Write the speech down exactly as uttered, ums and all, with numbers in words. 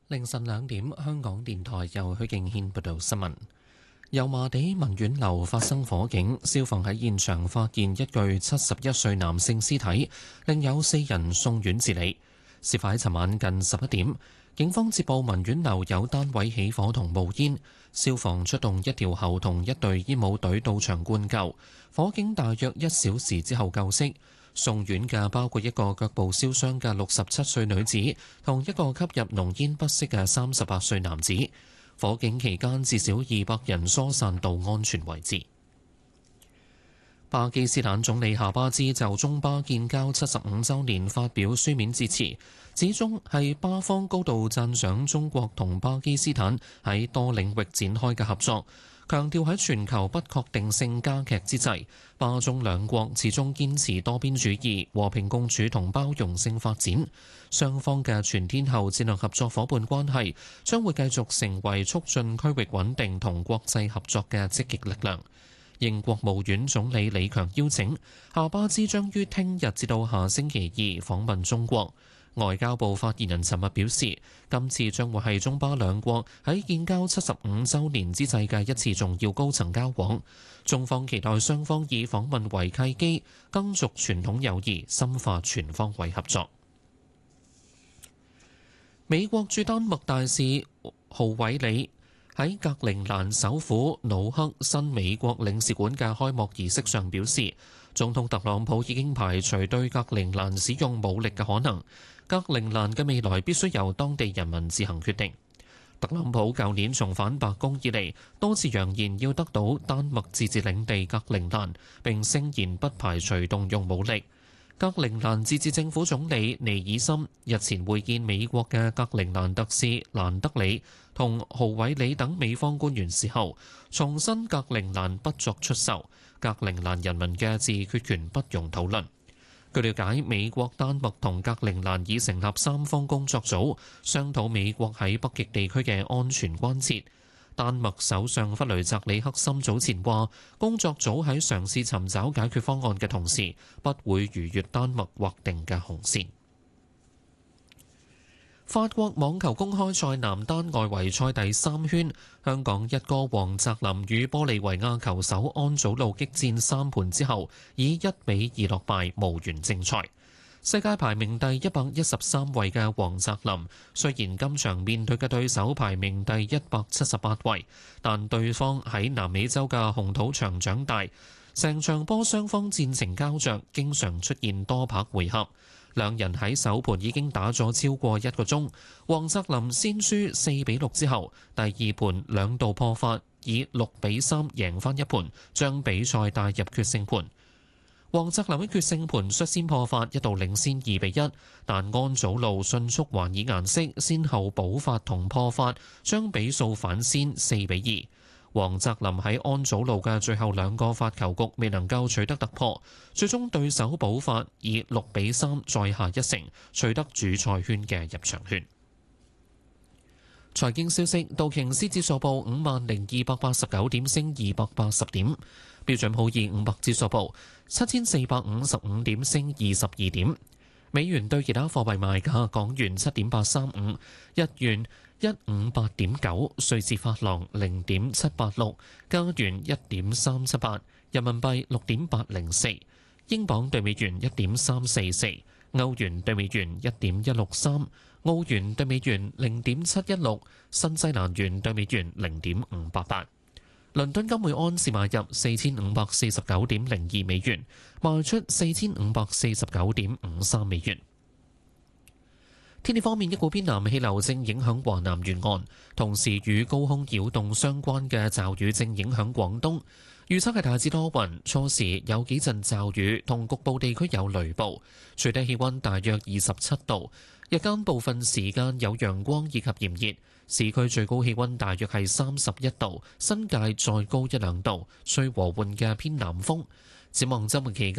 凌晨兩點，香港電台由許敬軒報道新聞。油麻地文苑樓發生火警，消防喺現場發現一具七十一歲男性屍體，另有四人送院治理。事發喺尋晚近十一點，警方接報文苑樓有單位起火同冒煙，消防出動一條喉同一隊煙霧隊到場灌救，火警大約一小時之後救熄。送院嘅包括一個腳部燒傷嘅六十七歲女子，同一個吸入濃煙不適嘅三十八歲男子。火警期間至少二百人疏散到安全位置。巴基斯坦總理夏巴茲就中巴建交七十五週年發表書面致辭，指中係巴方高度讚賞中國同巴基斯坦喺多領域展開嘅合作，強調喺全球不確定性加劇之際，巴中兩國始終堅持多邊主義、和平共處同包容性發展。雙方嘅全天候戰略合作伙伴關係將會繼續成為促進區域穩定同國際合作嘅積極力量。應國務院總理李強邀請，夏巴茲將於聽日至到下星期二訪問中國。外交部發言人尋日表示，今次將會係中巴兩國喺建交七十五週年之際嘅一次重要高層交往。中方期待雙方以訪問為契機，更續傳統友誼，深化全方位合作。美國駐丹麥大使豪偉里喺格陵蘭首府努克新美國領事館嘅開幕儀式上表示，總統特朗普已經排除對格陵蘭使用武力嘅可能，格陵蘭嘅未來必須由當地人民自行決定。特朗普舊年重返白宮以嚟，多次揚言要得到丹麥自治領地格陵蘭，並聲言不排除動用武力。格陵蘭自治政府總理尼爾森日前會見美國嘅格陵蘭特使蘭德里同豪偉里等美方官員時候，重申格陵蘭不作出售，格陵蘭人民嘅自決權不容討論。據了解，美國、丹麥同格陵蘭已成立三方工作組，商討美國喺北極地區嘅安全關切。丹麥首相弗雷澤里克森早前話，工作組喺嘗試尋找解決方案嘅同時，不會逾越丹麥劃定嘅紅線。法國網球公開賽男單外圍賽第三圈，香港一哥黃澤林與玻利維亞球手安祖路激戰三盤之後，以一比二落敗，無緣正賽。世界排名第一百一十三位嘅黃澤林，雖然今場面對嘅對手排名第一百七十八位，但對方喺南美洲嘅紅土場長大，成場波雙方戰情膠着，經常出現多拍回合。兩人喺首盤已經打咗超過一個鐘，黃澤林先輸四比六之後，第二盤兩度破發，以六比三贏翻一盤，將比賽帶入決勝盤。黃澤林喺決勝盤率先破發，一度領先二比一，但安祖路迅速還以顏色，先後補發同破發，將比數反先四比二。黃澤林喺安祖路嘅最後兩個發球局未能夠取得突破，最終對手補發以六比三再下一城，取得主賽圈嘅入場券。財經消息：道瓊斯指數報五萬零二百八十九點，升二百八十點；標準普爾五百指數報七千四百五十五點，升二十二點。美元對其他貨幣賣價：港元七點八三五，日元一五八點九，瑞士法郎零點七八六，加元一點三七八，人民幣六點八零四，英鎊對美元一點三四四，歐元對美元一點一六三，澳元對美元零點七一六，新西蘭元對美元零點五八八。倫敦金每安士買入四千五百四十九點零二美元，賣出四千五百四十九點五三美元。天氣方面，一股偏南氣流正影響華南沿岸，同時與高空擾動相關嘅驟雨正影響廣東。預測係大致多雲，初時有幾陣驟雨，同局部地區有雷暴。最低氣溫大約二十七度，日間部分時間有陽光以及炎熱。市區最高氣溫大約係三十一度，新界再高一兩度，吹和緩嘅偏南風。展望週末期間，